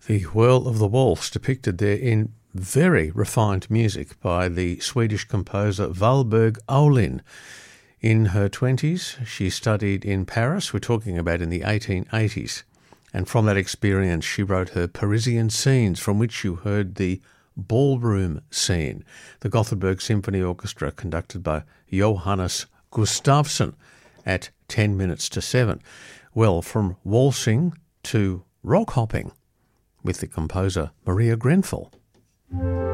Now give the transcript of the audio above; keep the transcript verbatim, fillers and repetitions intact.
The whirl of the waltz depicted there in very refined music by the Swedish composer Valborg Olin. In her twenties, she studied in Paris, we're talking about in the eighteen eighties, and from that experience she wrote her Parisian Scenes, from which you heard the ballroom scene, the Gothenburg Symphony Orchestra conducted by Johannes Gustafsson at ten minutes to seven. Well, from waltzing to rock hopping with the composer Maria Grenfell.